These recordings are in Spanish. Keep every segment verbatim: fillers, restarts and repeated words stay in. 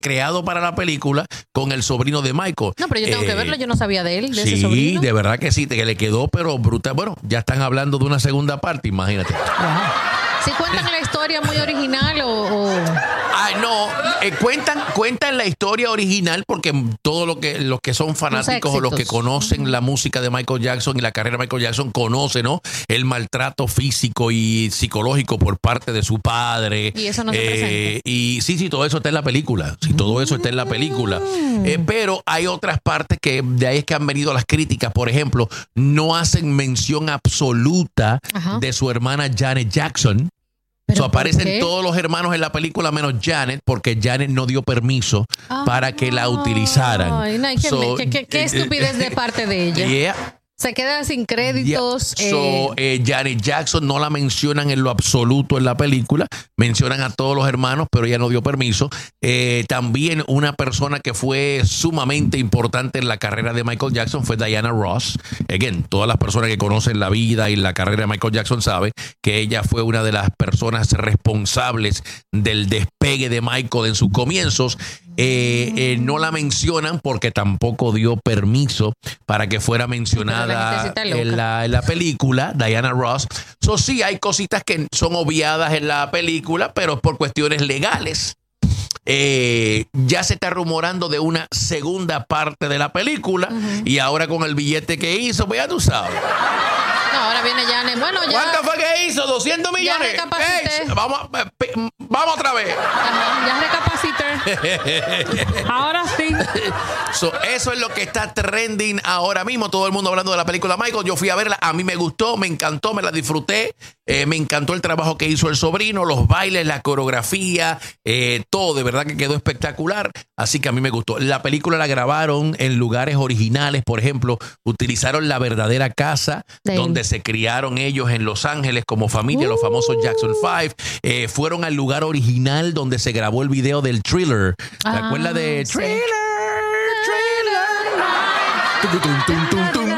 creado para la película con el sobrino de Michael. No, pero yo tengo eh, que verlo, yo no sabía de él, de sí, ese sobrino. Sí, de verdad que sí, que le quedó, pero brutal. Bueno, ya están hablando de una segunda parte, imagínate. Wow. ¿Sí cuentan la historia muy original o...? o... Ay, no, eh, cuentan, cuentan la historia original porque todo lo que los que son fanáticos o los que conocen uh-huh. la música de Michael Jackson y la carrera de Michael Jackson conocen, ¿no? El maltrato físico y psicológico por parte de su padre. Y eso no se eh, presenta. Y sí, sí, todo eso está en la película. Sí, todo eso está en la película. Mm. Eh, pero hay otras partes que de ahí es que han venido las críticas. Por ejemplo, no hacen mención absoluta uh-huh. de su hermana Janet Jackson. So, aparecen todos los hermanos en la película menos Janet, porque Janet no dio permiso ah, para que la utilizaran. Ay, no, ¿qué, so, qué, qué, qué estupidez de parte de ella? Yeah. Se queda sin créditos. Yeah. So, eh, eh, Janet Jackson no la mencionan en lo absoluto en la película. Mencionan a todos los hermanos, pero ella no dio permiso. Eh, también una persona que fue sumamente importante en la carrera de Michael Jackson fue Diana Ross. Again, todas las personas que conocen la vida y la carrera de Michael Jackson saben que ella fue una de las personas responsables del despegue de Michael en sus comienzos. Eh, eh, no la mencionan porque tampoco dio permiso para que fuera mencionada en la, en la película, Diana Ross. So, sí, hay cositas que son obviadas en la película, pero por cuestiones legales. Eh, ya se está rumorando de una segunda parte de la película uh-huh. y ahora con el billete que hizo, pues ya tú sabes. No, ahora viene Janet. Bueno, ya. ¿Cuánto fue que hizo? ¿doscientos millones? Ya recapacité. Hey, vamos, vamos otra vez. Ajá, ya recapacité. Ahora sí. So, eso es lo que está trending ahora mismo. Todo el mundo hablando de la película Michael. Yo fui a verla. A mí me gustó, me encantó, me la disfruté. Eh, me encantó el trabajo que hizo el sobrino, los bailes, la coreografía, eh, todo. De verdad que quedó espectacular. Así que a mí me gustó. La película la grabaron en lugares originales. Por ejemplo, utilizaron la verdadera casa sí. donde se criaron ellos en Los Ángeles como familia, uh. los famosos Jackson Five. Eh, fueron al lugar original donde se grabó el video del Thriller. ¿Te ah, acuerdas de sí. Thriller? Thriller.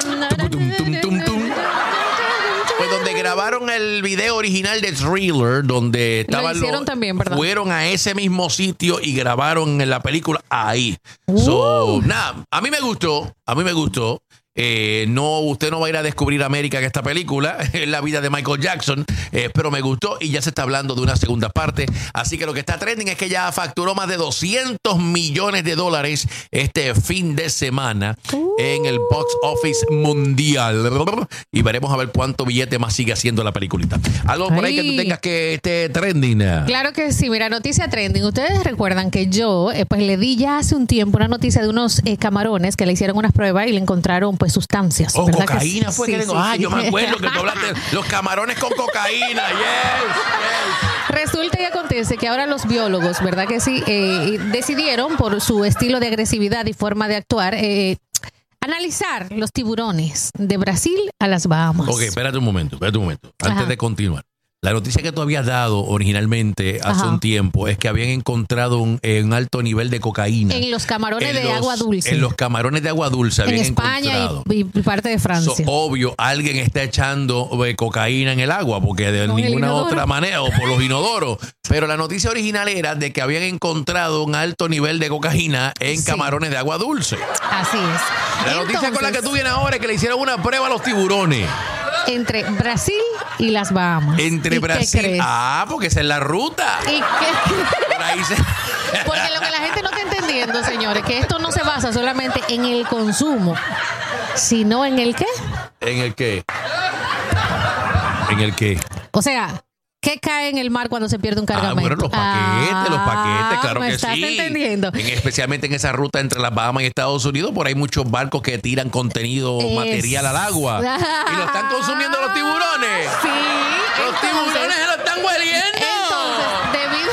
Pues donde grabaron el video original de Thriller, donde estaban lo hicieron los, también, ¿verdad? Fueron a ese mismo sitio y grabaron en la película ahí. Uh. So, nada, a mí me gustó, a mí me gustó. Eh, no, usted no va a ir a descubrir América en esta película, es la vida de Michael Jackson, eh, pero me gustó y ya se está hablando de una segunda parte. Así que lo que está trending es que ya facturó más de doscientos millones de dólares este fin de semana uh. en el box office mundial. Y veremos a ver cuánto billete más sigue haciendo la peliculita. Algo por ahí Ay. que tú tengas que esté trending. Claro que sí, mira, noticia trending. Ustedes recuerdan que yo eh, pues le di ya hace un tiempo una noticia de unos eh, camarones que le hicieron unas pruebas y le encontraron pues sustancias. Oh, ¿verdad cocaína que fue sí, que sí, tengo. Ah, sí. yo me acuerdo que tú hablaste los camarones con cocaína. Yes, yes. Resulta y acontece que ahora los biólogos, ¿verdad que sí? Eh, decidieron por su estilo de agresividad y forma de actuar, eh, analizar los tiburones de Brasil a las Bahamas. Ok, espérate un momento, espérate un momento. Antes Ajá. de continuar. La noticia que tú habías dado originalmente hace Ajá. un tiempo es que habían encontrado un, un alto nivel de cocaína. En los camarones en de los, agua dulce. En los camarones de agua dulce habían en España encontrado. Y, y parte de Francia. So, obvio, alguien está echando eh, cocaína en el agua porque de Con ninguna otra manera, o por los inodoros. Pero la noticia original era de que habían encontrado un alto nivel de cocaína en sí. camarones de agua dulce. Así es. La Entonces, noticia con la que tú vienes ahora es que le hicieron una prueba a los tiburones. Entre Brasil y las Bahamas. Entre Brasil. Ah, porque esa es la ruta. ¿Y qué? Por ahí se... Porque lo que la gente no está entendiendo, señores, que esto no se basa solamente en el consumo, sino en el qué. ¿En el qué? ¿En el qué? O sea, ¿qué cae en el mar cuando se pierde un cargamento? Ah, bueno, los paquetes, ah, los paquetes, claro ¿me que estás sí. entendiendo? En, especialmente en esa ruta entre las Bahamas y Estados Unidos, por ahí hay muchos barcos que tiran contenido es... material al agua. Y lo están consumiendo los tiburones. Sí. Los entonces, tiburones se lo están hueliendo. Entonces, debido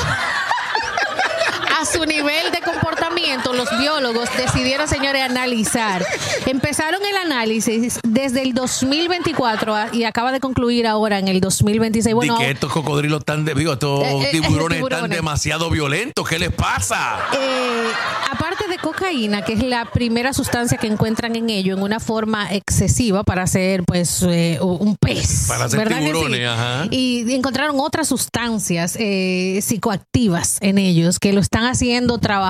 a su nivel de comportamiento, los biólogos decidieron, señores, analizar. Empezaron el análisis desde el dos mil veinticuatro y acaba de concluir ahora en el dos mil veintiséis. Bueno, y que estos cocodrilos están, de, digo, estos eh, eh, tiburones, tiburones están demasiado violentos. ¿Qué les pasa? Eh, aparte de cocaína, que es la primera sustancia que encuentran en ello en una forma excesiva para hacer, pues, eh, un pez. Para hacer ¿verdad tiburones, sí? Ajá. Y encontraron otras sustancias eh, psicoactivas en ellos que lo están haciendo trabajar